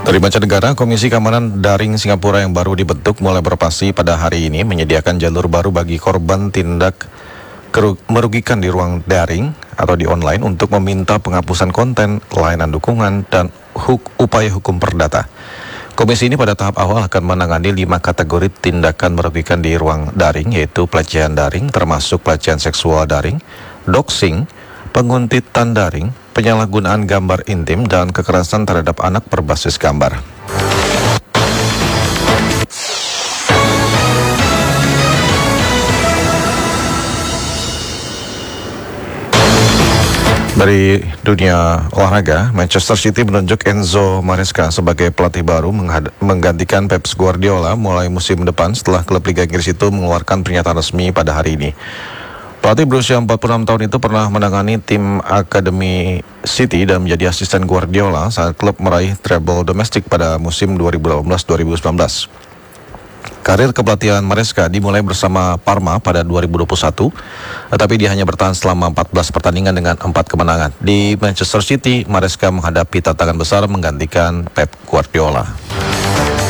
Dari mancanegara, Komisi Keamanan Daring Singapura yang baru dibentuk mulai beroperasi pada hari ini menyediakan jalur baru bagi korban tindak merugikan di ruang daring atau di online untuk meminta penghapusan konten, layanan dukungan, dan upaya hukum perdata. Komisi ini pada tahap awal akan menangani 5 kategori tindakan merugikan di ruang daring, yaitu pelecehan daring, termasuk pelecehan seksual daring, doxing, penguntitan daring, penyalahgunaan gambar intim, dan kekerasan terhadap anak berbasis gambar. Dari dunia olahraga, Manchester City menunjuk Enzo Maresca sebagai pelatih baru menggantikan Pep Guardiola mulai musim depan setelah klub Liga Inggris itu mengeluarkan pernyataan resmi pada hari ini. Pelatih berusia 46 tahun itu pernah menangani tim Akademi City dan menjadi asisten Guardiola saat klub meraih treble domestik pada musim 2018-2019. Karir kepelatihan Maresca dimulai bersama Parma pada 2021, tetapi dia hanya bertahan selama 14 pertandingan dengan 4 kemenangan. Di Manchester City, Maresca menghadapi tantangan besar menggantikan Pep Guardiola.